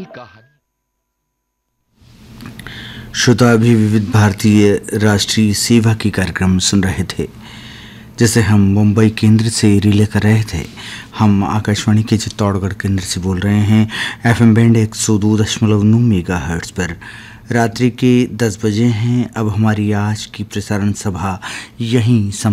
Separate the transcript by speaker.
Speaker 1: हल्का हल्का।
Speaker 2: श्रोता अभी विविध भारतीय राष्ट्रीय सेवा की कार्यक्रम सुन रहे थे, जिसे हम मुंबई केंद्र से रिले कर रहे थे। हम आकाशवाणी के चित्तौड़गढ़ केंद्र से बोल रहे हैं, एफएम बैंड 102.9 मेगाहर्ट्ज पर। रात्रि के 10 बजे हैं। अब हमारी आज की प्रसारण सभा यहीं